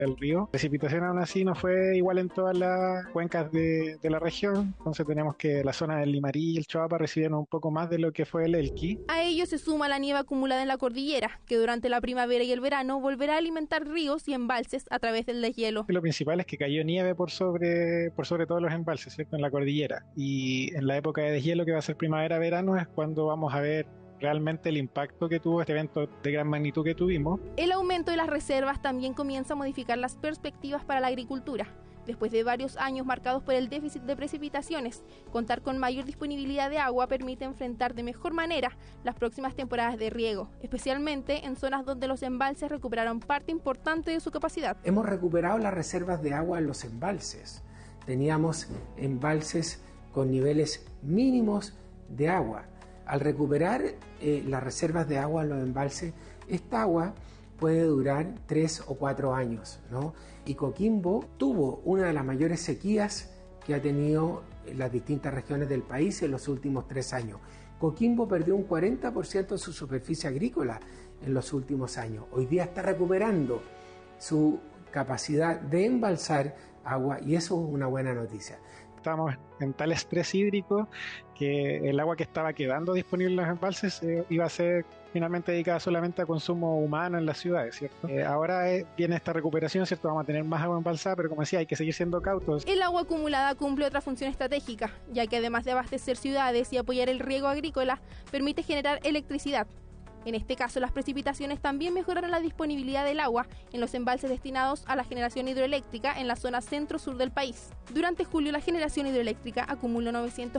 del río. La precipitación aún así no fue igual en todas las cuencas de la región, entonces tenemos que la zona del Limarí y el Choapa recibieron un poco más de lo que fue el Elqui. A ello se suma la nieve acumulada en la cordillera, que durante la primavera y el verano volverá a alimentar ríos y embalses a través del deshielo. Lo principal es que cayó nieve por sobre todos los embalses, ¿cierto? En la cordillera. Y en la época de deshielo, que va a ser primavera-verano, es cuando vamos a ver realmente el impacto que tuvo este evento de gran magnitud que tuvimos. El aumento de las reservas también comienza a modificar las perspectivas para la agricultura. Después de varios años marcados por el déficit de precipitaciones, contar con mayor disponibilidad de agua permite enfrentar de mejor manera las próximas temporadas de riego, especialmente en zonas donde los embalses recuperaron parte importante de su capacidad. Hemos recuperado las reservas de agua en los embalses. Teníamos embalses con niveles mínimos de agua. Al recuperar las reservas de agua en los embalses, esta agua puede durar 3 o 4 años, ¿no? Y Coquimbo tuvo una de las mayores sequías que ha tenido las distintas regiones del país en los últimos 3 años. Coquimbo perdió un 40% de su superficie agrícola en los últimos años. Hoy día está recuperando su capacidad de embalsar agua y eso es una buena noticia. Estamos en tal estrés hídrico que el agua que estaba quedando disponible en los embalses iba a ser finalmente dedicada solamente a consumo humano en las ciudades, ¿cierto? Ahora viene esta recuperación, ¿cierto? Vamos a tener más agua embalsada, pero como decía, hay que seguir siendo cautos. El agua acumulada cumple otra función estratégica, ya que además de abastecer ciudades y apoyar el riego agrícola, permite generar electricidad. En este caso, las precipitaciones también mejoraron la disponibilidad del agua en los embalses destinados a la generación hidroeléctrica en la zona centro-sur del país. Durante julio, la generación hidroeléctrica acumuló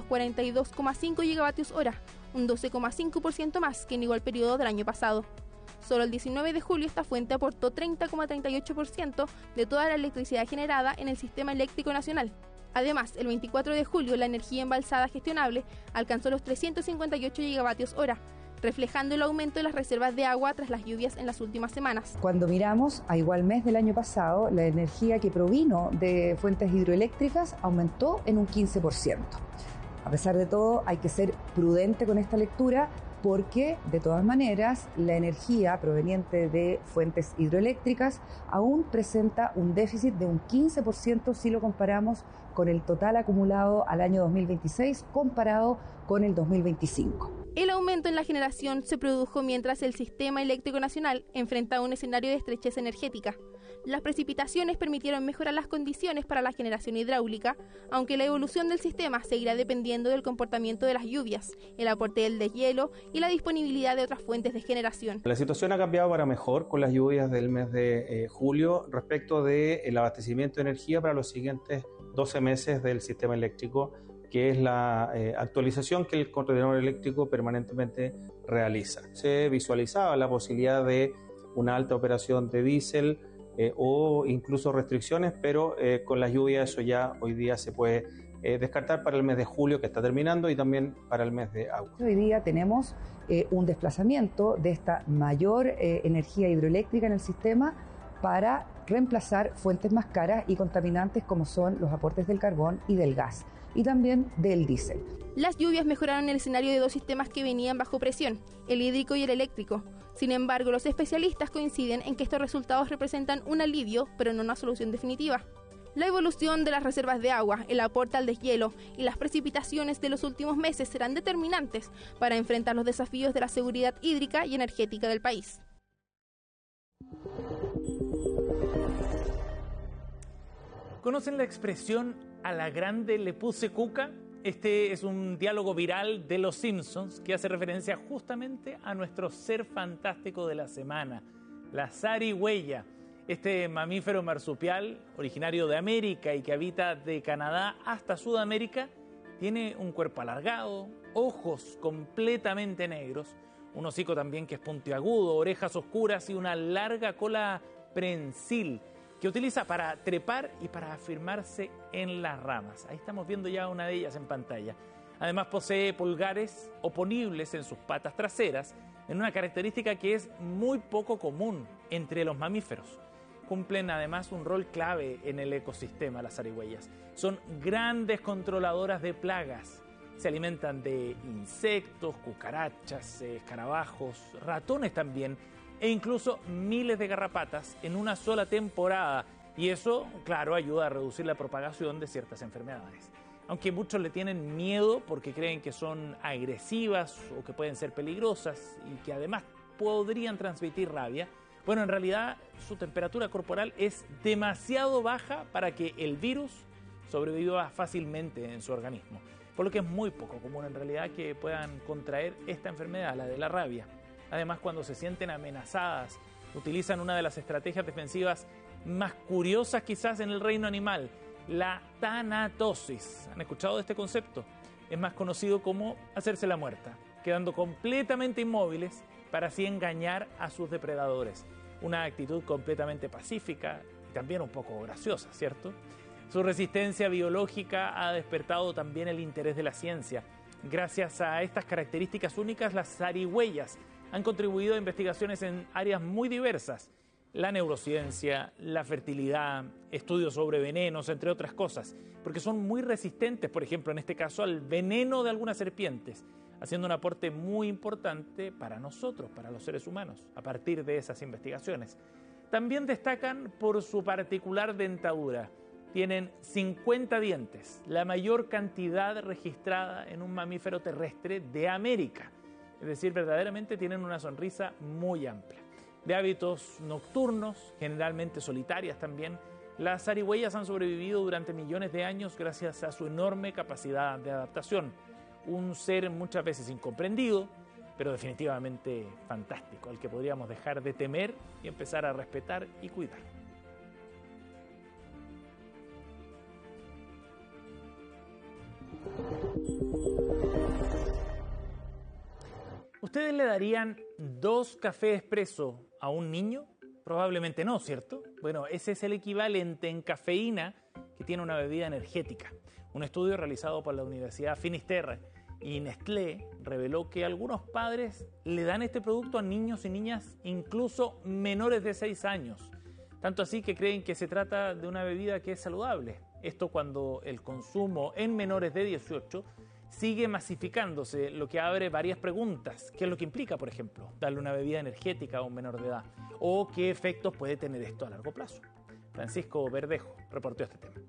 942,5 gigavatios hora, un 12,5% más que en igual periodo del año pasado. Solo el 19 de julio esta fuente aportó 30,38% de toda la electricidad generada en el sistema eléctrico nacional. Además, el 24 de julio la energía embalsada gestionable alcanzó los 358 gigavatios hora, reflejando el aumento de las reservas de agua tras las lluvias en las últimas semanas. Cuando miramos a igual mes del año pasado, la energía que provino de fuentes hidroeléctricas aumentó en un 15%. A pesar de todo, hay que ser prudente con esta lectura porque, de todas maneras, la energía proveniente de fuentes hidroeléctricas aún presenta un déficit de un 15% si lo comparamos con el total acumulado al año 2026 comparado con el 2025. El aumento en la generación se produjo mientras el sistema eléctrico nacional enfrentaba un escenario de estrechez energética. Las precipitaciones permitieron mejorar las condiciones para la generación hidráulica, aunque la evolución del sistema seguirá dependiendo del comportamiento de las lluvias, el aporte del deshielo y la disponibilidad de otras fuentes de generación. La situación ha cambiado para mejor con las lluvias del mes de julio respecto del abastecimiento de energía para los siguientes 12 meses del sistema eléctrico, que es la actualización que el coordinador eléctrico permanentemente realiza. Se visualizaba la posibilidad de una alta operación de diésel o incluso restricciones, pero con las lluvias eso ya hoy día se puede descartar para el mes de julio, que está terminando, y también para el mes de agosto. Hoy día tenemos un desplazamiento de esta mayor energía hidroeléctrica en el sistema para reemplazar fuentes más caras y contaminantes como son los aportes del carbón y del gas, y también del diésel. Las lluvias mejoraron el escenario de dos sistemas que venían bajo presión, el hídrico y el eléctrico. Sin embargo, los especialistas coinciden en que estos resultados representan un alivio, pero no una solución definitiva. La evolución de las reservas de agua, el aporte al deshielo y las precipitaciones de los últimos meses serán determinantes para enfrentar los desafíos de la seguridad hídrica y energética del país. ¿Conocen la expresión "a la grande le puse cuca"? Este es un diálogo viral de Los Simpsons que hace referencia justamente a nuestro ser fantástico de la semana, la zarigüeya. Este mamífero marsupial, originario de América y que habita de Canadá hasta Sudamérica, tiene un cuerpo alargado, ojos completamente negros, un hocico también que es puntiagudo, orejas oscuras y una larga cola prensil que utiliza para trepar y para afirmarse en las ramas. Ahí estamos viendo ya una de ellas en pantalla. Además posee pulgares oponibles en sus patas traseras, en una característica que es muy poco común entre los mamíferos. Cumplen además un rol clave en el ecosistema las zarigüeyas. Son grandes controladoras de plagas. Se alimentan de insectos, cucarachas, escarabajos, ratones también, e incluso miles de garrapatas en una sola temporada. Y eso, claro, ayuda a reducir la propagación de ciertas enfermedades. Aunque muchos le tienen miedo porque creen que son agresivas o que pueden ser peligrosas y que además podrían transmitir rabia, bueno, en realidad su temperatura corporal es demasiado baja para que el virus sobreviva fácilmente en su organismo. Por lo que es muy poco común en realidad que puedan contraer esta enfermedad, la de la rabia. Además, cuando se sienten amenazadas, utilizan una de las estrategias defensivas más curiosas quizás en el reino animal, la tanatosis. ¿Han escuchado de este concepto? Es más conocido como hacerse la muerta, quedando completamente inmóviles para así engañar a sus depredadores. Una actitud completamente pacífica y también un poco graciosa, ¿cierto? Su resistencia biológica ha despertado también el interés de la ciencia. Gracias a estas características únicas, las zarigüeyas han contribuido a investigaciones en áreas muy diversas: la neurociencia, la fertilidad, estudios sobre venenos, entre otras cosas, porque son muy resistentes, por ejemplo, en este caso, al veneno de algunas serpientes, haciendo un aporte muy importante para nosotros, para los seres humanos, a partir de esas investigaciones. También destacan por su particular dentadura. Tienen 50 dientes, la mayor cantidad registrada en un mamífero terrestre de América. Es decir, verdaderamente tienen una sonrisa muy amplia. De hábitos nocturnos, generalmente solitarias también, las zarigüeyas han sobrevivido durante millones de años gracias a su enorme capacidad de adaptación. Un ser muchas veces incomprendido, pero definitivamente fantástico, al que podríamos dejar de temer y empezar a respetar y cuidar. ¿Ustedes le darían 2 cafés expreso a un niño? Probablemente no, ¿cierto? Bueno, ese es el equivalente en cafeína que tiene una bebida energética. Un estudio realizado por la Universidad Finisterre y Nestlé reveló que algunos padres le dan este producto a niños y niñas incluso menores de 6 años. Tanto así que creen que se trata de una bebida que es saludable. Esto cuando el consumo en menores de 18 sigue masificándose, lo que abre varias preguntas. ¿Qué es lo que implica, por ejemplo, darle una bebida energética a un menor de edad? ¿O qué efectos puede tener esto a largo plazo? Francisco Verdejo reportó este tema.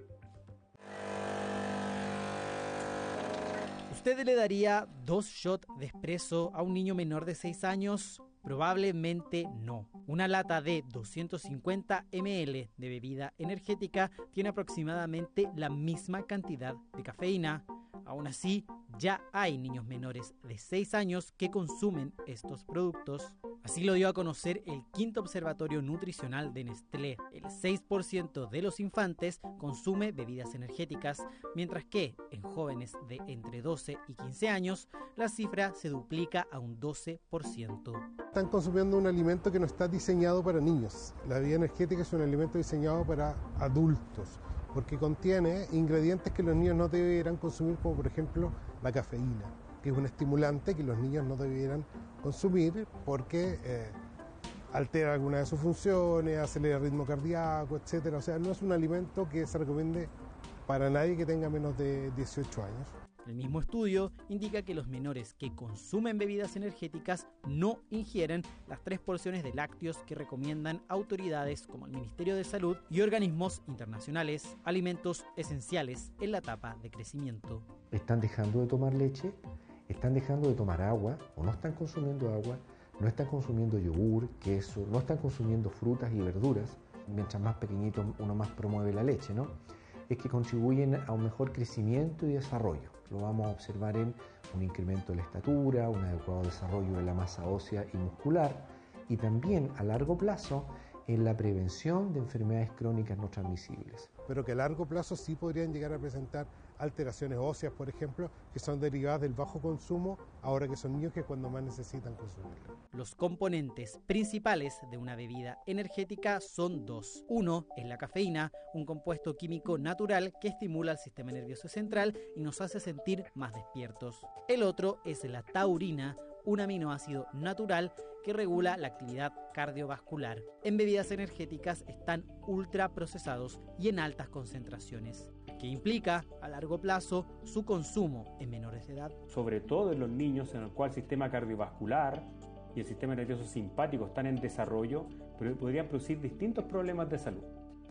¿Usted le daría 2 shots de espresso a un niño menor de 6 años? Probablemente no. Una lata de 250 ml de bebida energética tiene aproximadamente la misma cantidad de cafeína. Aún así, ya hay niños menores de 6 años que consumen estos productos. Así lo dio a conocer el quinto observatorio nutricional de Nestlé. El 6% de los infantes consume bebidas energéticas, mientras que en jóvenes de entre 12 y 15 años la cifra se duplica a un 12%. Están consumiendo un alimento que no está diseñado para niños. La bebida energética es un alimento diseñado para adultos, porque contiene ingredientes que los niños no deberán consumir, como por ejemplo la cafeína, que es un estimulante que los niños no debieran consumir porque altera alguna de sus funciones, acelera el ritmo cardíaco, etc. O sea, no es un alimento que se recomiende para nadie que tenga menos de 18 años. El mismo estudio indica que los menores que consumen bebidas energéticas no ingieren las 3 porciones de lácteos que recomiendan autoridades como el Ministerio de Salud y organismos internacionales, alimentos esenciales en la etapa de crecimiento. Están dejando de tomar leche, están dejando de tomar agua o no están consumiendo agua, no están consumiendo yogur, queso, no están consumiendo frutas y verduras. Mientras más pequeñito uno más promueve la leche, ¿no? Es que contribuyen a un mejor crecimiento y desarrollo. Lo vamos a observar en un incremento de la estatura, un adecuado desarrollo de la masa ósea y muscular y también a largo plazo en la prevención de enfermedades crónicas no transmisibles. Pero que a largo plazo sí podrían llegar a presentar alteraciones óseas, por ejemplo, que son derivadas del bajo consumo, ahora que son niños que es cuando más necesitan consumirlo. Los componentes principales de una bebida energética son 2. Uno es la cafeína, un compuesto químico natural que estimula el sistema nervioso central y nos hace sentir más despiertos. El otro es la taurina, un aminoácido natural que regula la actividad cardiovascular. En bebidas energéticas están ultraprocesados y en altas concentraciones, que implica a largo plazo su consumo en menores de edad. Sobre todo en los niños, en el cual el sistema cardiovascular y el sistema nervioso simpático están en desarrollo, pero podrían producir distintos problemas de salud.